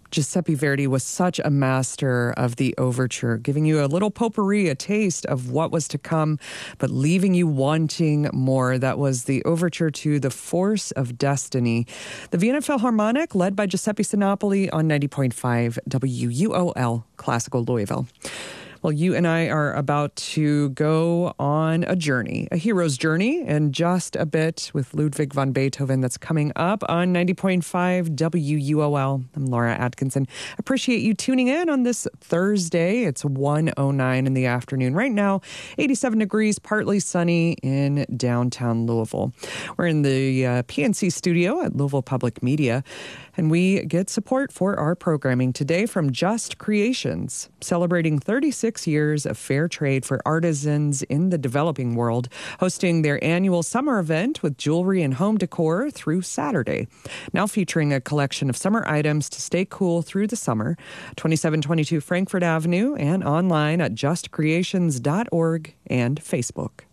Giuseppe Verdi was such a master of the overture, giving you a little potpourri, a taste of what was to come, but leaving you wanting more. That was the overture to The Force of Destiny. The Vienna Philharmonic, led by Giuseppe Sinopoli on 90.5 WUOL, Classical Louisville. Well, you and I are about to go on a journey, a hero's journey, in just a bit with Ludwig van Beethoven. That's coming up on 90.5 WUOL. I'm Laura Atkinson. Appreciate you tuning in on this Thursday. It's 1:09 in the afternoon. Right now, 87 degrees, partly sunny in downtown Louisville. We're in the PNC studio at Louisville Public Media, and we get support for our programming today from Just Creations, celebrating 36 years of fair trade for artisans in the developing world, hosting their annual summer event with jewelry and home decor through Saturday. Now featuring a collection of summer items to stay cool through the summer. 2722 Frankfurt Avenue and online at justcreations.org and Facebook.